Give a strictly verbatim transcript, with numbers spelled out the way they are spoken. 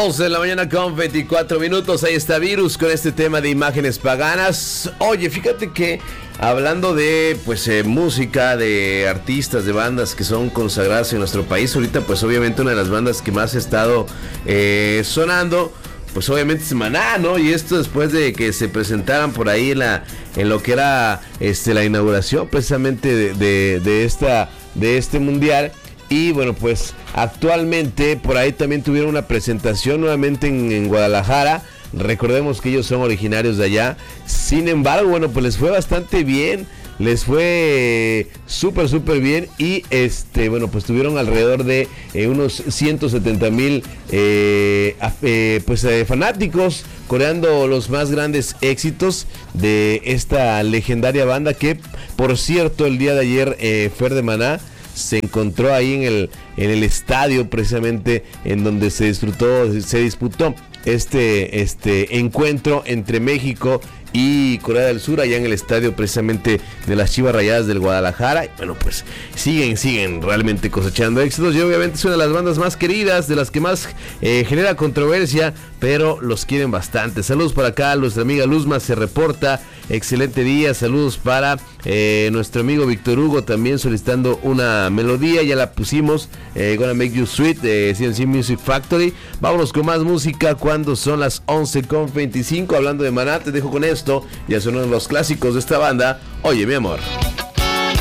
once de la mañana con veinticuatro minutos. Ahí está Virus con este tema de imágenes paganas. Oye, fíjate que hablando de pues eh, música, de artistas, de bandas que son consagradas en nuestro país, ahorita pues obviamente una de las bandas que más ha estado eh, sonando, pues obviamente es Maná, ¿no? Y esto después de que se presentaran por ahí en, la, en lo que era este, la inauguración precisamente de, de, de, esta, de este mundial. Y bueno, pues actualmente por ahí también tuvieron una presentación nuevamente en, en Guadalajara. Recordemos que ellos son originarios de allá. Sin embargo, bueno, pues les fue bastante bien. Les fue súper, súper bien. Y este, bueno, pues tuvieron alrededor de eh, unos ciento setenta mil eh, eh, pues, eh, fanáticos coreando los más grandes éxitos de esta legendaria banda. Que, por cierto, el día de ayer, eh, Fer de Maná se encontró ahí en el, en el estadio precisamente en donde se disfrutó, se disputó este, este encuentro entre México y Corea del Sur, allá en el estadio precisamente de las Chivas Rayadas del Guadalajara. Y bueno, pues siguen, siguen realmente cosechando éxitos, y obviamente es una de las bandas más queridas, de las que más eh, genera controversia, pero los quieren bastante. Saludos para acá, nuestra amiga Luzma se reporta, excelente día. Saludos para eh, nuestro amigo Víctor Hugo, también solicitando una melodía, ya la pusimos, eh, Gonna Make You Sweet de C N C Music Factory. Vámonos con más música cuando son las once con veinticinco. Hablando de Maná, te dejo con esto, ya son uno de los clásicos de esta banda. Oye, mi amor.